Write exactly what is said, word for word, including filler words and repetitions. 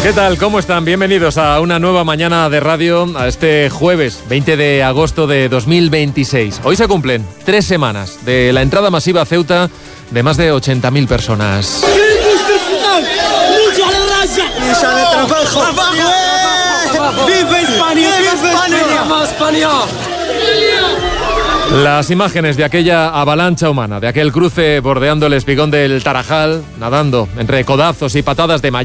¿Qué tal? ¿Cómo están? Bienvenidos a una nueva mañana de radio, a este jueves veinte de agosto de dos mil veintiséis. Hoy se cumplen tres semanas de la entrada masiva a Ceuta de más de ochenta mil personas. ¡Viva España! ¡Viva España! Las imágenes de aquella avalancha humana, de aquel cruce bordeando el espigón del Tarajal, nadando entre codazos y patadas de